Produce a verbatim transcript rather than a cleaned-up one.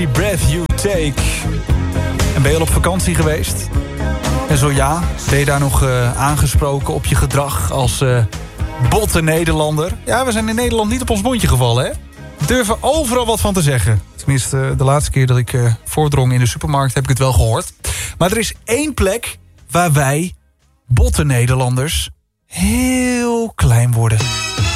Breath You Take. En ben je al op vakantie geweest? En zo ja, ben je daar nog uh, aangesproken op je gedrag als uh, botte Nederlander? Ja, we zijn in Nederland niet op ons mondje gevallen, hè? We durven overal wat van te zeggen. Tenminste, uh, de laatste keer dat ik uh, voordrong in de supermarkt heb ik het wel gehoord. Maar er is één plek waar wij, botte Nederlanders, heel klein worden.